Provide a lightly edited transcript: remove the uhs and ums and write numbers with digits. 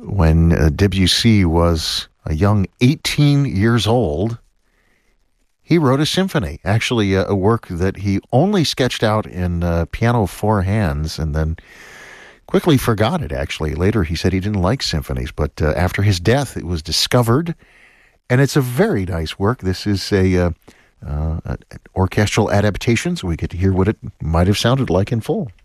when Debussy was a young 18 years old, he wrote a symphony, actually a work that he only sketched out in piano four hands and then quickly forgot it, actually. Later he said he didn't like symphonies, but after his death it was discovered, and it's a very nice work. This is an orchestral adaptation, so we get to hear what it might have sounded like in full.